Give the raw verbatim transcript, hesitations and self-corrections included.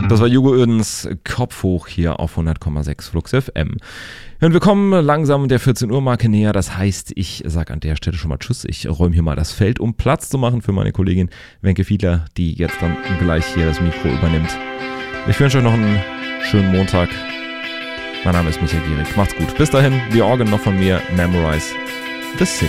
Das war Hugo Oedens Kopf hoch hier auf hundert Komma sechs Flux F M. Und wir kommen langsam der vierzehn Uhr Marke näher. Das heißt, ich sage an der Stelle schon mal Tschüss. Ich räume hier mal das Feld, um Platz zu machen für meine Kollegin Wenke Fiedler, die jetzt dann gleich hier das Mikro übernimmt. Ich wünsche euch noch einen schönen Montag. Mein Name ist Michael Gierig. Macht's gut. Bis dahin, die Orgel noch von mir. Memorize the City.